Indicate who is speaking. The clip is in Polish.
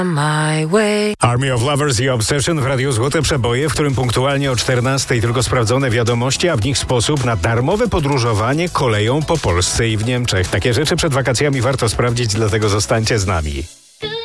Speaker 1: Army of Lovers i Obsession w Radiu Złote Przeboje, w którym punktualnie o 14:00 tylko sprawdzone wiadomości, a w nich sposób na darmowe podróżowanie koleją po Polsce i w Niemczech. Takie rzeczy przed wakacjami warto sprawdzić, dlatego zostańcie z nami.